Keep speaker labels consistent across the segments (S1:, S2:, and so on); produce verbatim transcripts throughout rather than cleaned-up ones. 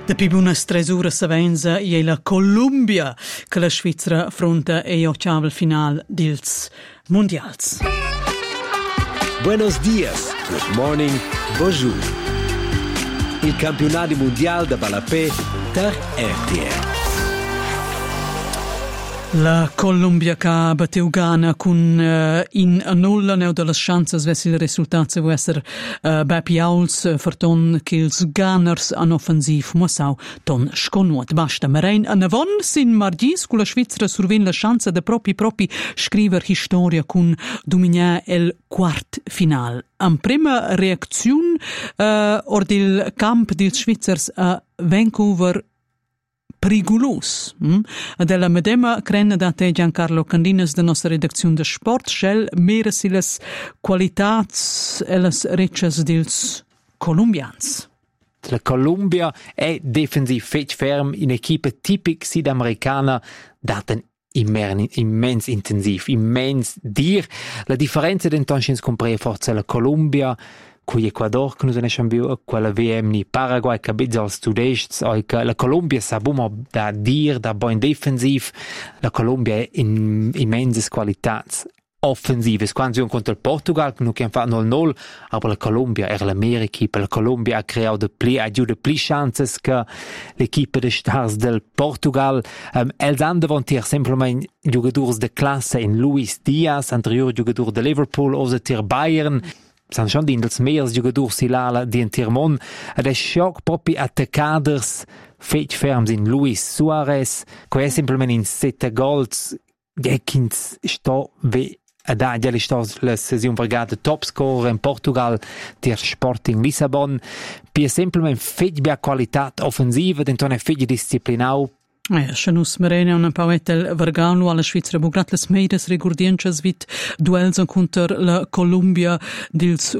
S1: Da più unas tres ore savenza e la Colombia che la Svizzera affronta e ottava final dels mondials.
S2: Buenos dias, good morning, bonjour. Il campionato mondiale da Balapé per R T R.
S1: La Colombia che ha battuto Ghana con uh, in nulla ne delle chance verso il risultato può essere uh, Bepi Auls ferton che ils Ghaners an offensiv musau ton sconnuot basta marein an avon sin margis con la Svizzera survin la chance de propi propi scriver historia con dominar el quart final. An prima reazione uh, or del camp dels Svizzers a Vancouver perigolos. Mm? Della medema crena da te Giancarlo Candinas da nostra redazione de sport shell mere si les qualitats e les rechas dels colombians.
S3: La Colombia è defensiv fetch ferm in equipe tipic sudamericana daten immens intensiv, immens dir. La differenza d'entonces compre forza la Colombia con Ecuador che non è più quella V M ni Paraguay che bezza als students che la Colombia sa bumo da dir da buon defensiv. La Colombia è in immense qualità offensive quando contro il Portugal che non che fa nol nol, aber la Colombia era la migliore equipe. La Colombia ha creato de pli ha giù de pli chances che l'equipe de stars del Portugal. Um, els han davantier semplicemente giocatori de classe in Luis Diaz, anterior giocatore de Liverpool o de tir Bayern. San schon din dels meirs giocatori silala di Intermon ed è shock proprio attaccaders fetch ferms in Luis Suarez che è semplicemente in sette goals gekins sto ve da già li sto la sessione vergata top scorer in Portugal der Sporting Lissabon per semplicemente fetch bia qualità offensiva dentro è fetch disciplinau.
S1: Eh, Shanus Merene un pauetel Vergano alla Svizzera bugratles meides rigurdienchas vit duels contro la Colombia dils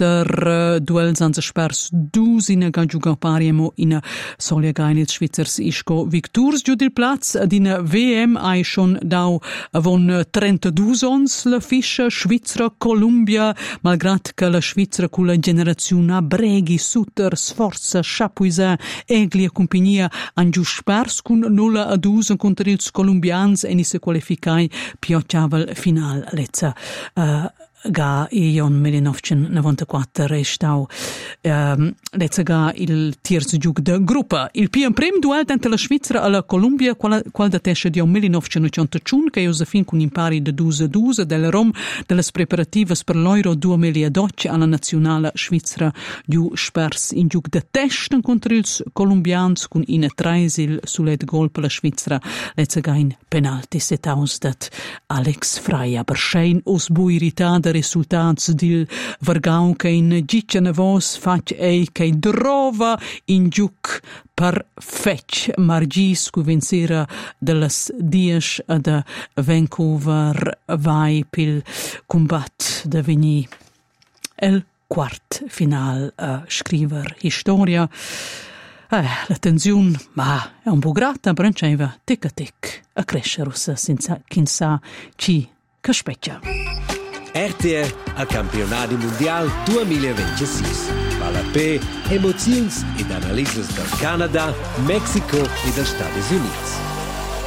S1: quattr duels an spers dusine ga giuga pariemo in solia gain il Svizzers isco victors giù del Platz ad in V M ai schon dau von trentadue ons la fischa Svizzera Colombia malgrat che la Svizzera con la generazione a Breghi Sutter Sforza Chapuisa Egli e compagnia han giù spers con nulla ad uso contro ils colombians e ni se qualificai piocciavel final lezza uh, ga ion millenovecentonovantaquattro restau um, lezza ga il terzo giug de gruppa. Il più prim duel dentro la Svizzera alla Colombia qual, qual da tesce di millenovecentottantuno che Josefin con impari de due a due del Rom delle preparative per l'Euro duemiladodici alla nazionale Svizzera giù spers in giug de testen contro ils colombians con in treisil sulet gol per la Svizzera lezza ga in penalti setaus dat Alex Freia per schein os buirità de risultats dil Vergau che in gicciane vos fac ei che drova in giuc per fetch margis cu vincera delles dies de Vancouver vai pil combat de veni el quart final a scriver historia. Eh, la tensione, ma è un po' grata, branceva tic a tic a crescere senza chi sa ci che specchia.
S2: R T R al campionato mondiale duemilaventisei. Balapé, emozioni ed analisi dal Canada, Messico e dagli Stati Uniti.